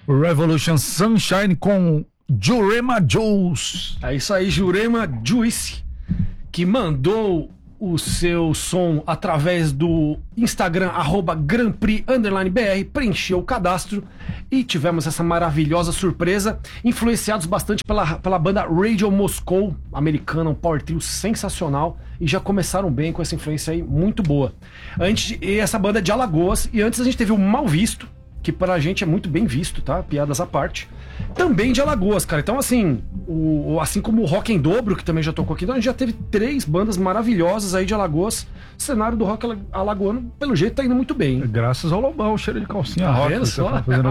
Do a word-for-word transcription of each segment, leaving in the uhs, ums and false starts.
Revolution Sunshine com Jurema Juice. É isso aí, Jurema Juice, que mandou o seu som através do Instagram, arroba Grand Prix underline B R, preencheu o cadastro e tivemos essa maravilhosa surpresa, influenciados bastante pela, pela banda Radio Moscow, americana, um power trio sensacional, e já começaram bem com essa influência aí, muito boa. Antes, e essa banda é de Alagoas, e antes a gente teve o Mal Visto, que pra gente é muito bem visto, tá? Piadas à parte. Também de Alagoas, cara. Então, assim, o, assim como o Rock em Dobro, que também já tocou aqui, então a gente já teve três bandas maravilhosas aí de Alagoas. O cenário do rock alagoano, pelo jeito, tá indo muito bem. Graças ao Lobão, cheiro de calcinha tá rock. Vendo só? Tá fazendo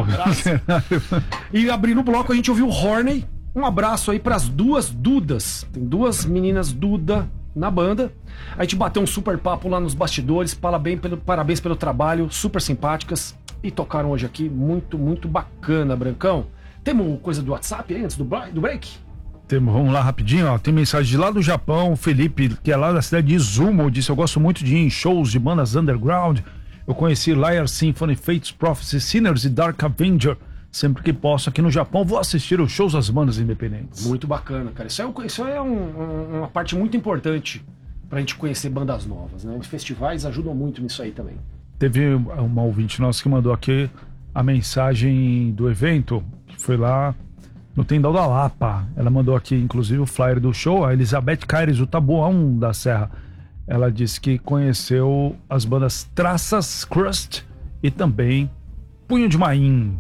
um e abrindo o bloco, a gente ouviu o Horney. Um abraço aí pras duas Dudas. Tem duas meninas Duda na banda. A gente bateu um super papo lá nos bastidores. Parabéns pelo, parabéns pelo trabalho, super simpáticas. E tocaram hoje aqui, muito, muito bacana, Brancão. Temos coisa do WhatsApp aí antes do, do break? Temos, vamos lá rapidinho, ó. Tem mensagem de lá do Japão, o Felipe, que é lá da cidade de Izumo, disse: eu gosto muito de ir em shows de bandas underground. Eu conheci Liar Symphony, Fates, Prophecy, Sinners e Dark Avenger. Sempre que posso aqui no Japão, vou assistir os shows das bandas independentes. Muito bacana, cara. Isso é, isso é um, um, uma parte muito importante pra gente conhecer bandas novas, né? Os festivais ajudam muito nisso aí também. Teve uma ouvinte nossa que mandou aqui a mensagem do evento, que foi lá no Tendal da Lapa. Ela mandou aqui, inclusive, o flyer do show. A Elizabeth Caires, o Taboão da Serra. Ela disse que conheceu as bandas Traças, Crust e também Punho de Maim.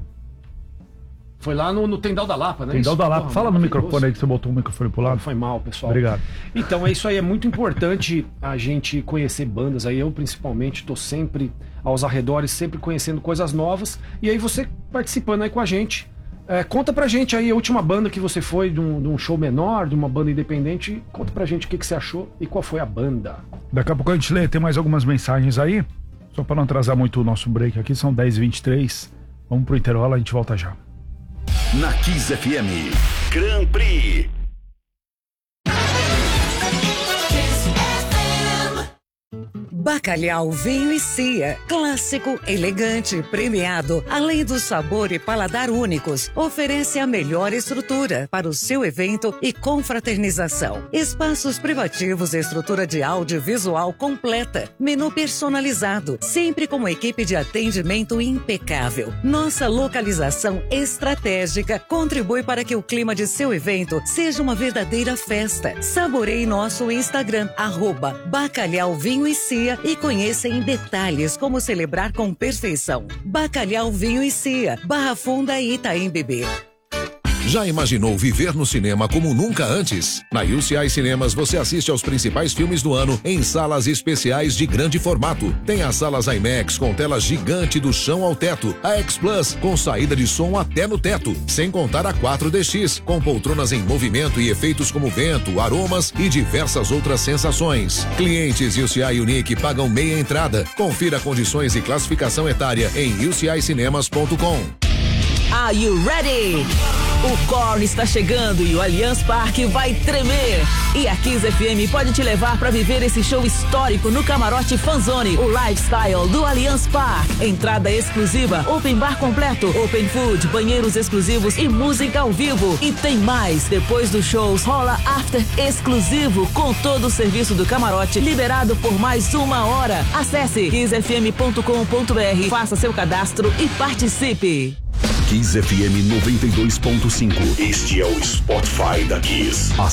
Foi lá no, no Tendal da Lapa, né? Tendal isso? da Lapa. Porra, Fala no microfone aí que você botou o microfone pro lado. Foi mal, pessoal. Obrigado. Então é isso aí, é muito importante a gente conhecer bandas aí. Eu, principalmente, tô sempre aos arredores, sempre conhecendo coisas novas. E aí você participando aí com a gente. É, conta pra gente aí a última banda que você foi de um, de um show menor, de uma banda independente. Conta pra gente o que, que você achou e qual foi a banda. Daqui a pouco a gente lê, tem mais algumas mensagens aí. Só pra não atrasar muito o nosso break aqui, são dez e vinte e três. Vamos pro intervalo, a gente volta já. Na Kiss F M, Grand Prix. Bacalhau Vinho e Cia, clássico, elegante, premiado, além do sabor e paladar únicos, oferece a melhor estrutura para o seu evento e confraternização. Espaços privativos e estrutura de audiovisual completa, menu personalizado, sempre com uma equipe de atendimento impecável. Nossa localização estratégica contribui para que o clima de seu evento seja uma verdadeira festa. Saboreie nosso Instagram, arroba Bacalhau Vinho e Cia, e conheça em detalhes como celebrar com perfeição. Bacalhau Vinho e Cia, Barra Funda e Itaim Bibi. Já imaginou viver no cinema como nunca antes? Na U C I Cinemas você assiste aos principais filmes do ano em salas especiais de grande formato. Tem as salas IMAX com tela gigante do chão ao teto, a X Plus com saída de som até no teto, sem contar a quatro D X com poltronas em movimento e efeitos como vento, aromas e diversas outras sensações. Clientes U C I Unique pagam meia entrada. Confira condições e classificação etária em u c i cinemas ponto com. Are you ready? O Korn está chegando e o Allianz Parque vai tremer. E a Kiss F M pode te levar para viver esse show histórico no Camarote Fanzone, o lifestyle do Allianz Parque. Entrada exclusiva, open bar completo, open food, banheiros exclusivos e música ao vivo. E tem mais, depois dos shows rola after exclusivo com todo o serviço do camarote liberado por mais uma hora. Acesse kiss f m ponto com ponto b r, faça seu cadastro e participe. Kiss F M noventa e dois ponto cinco. Este é o Spotify da Kiss. A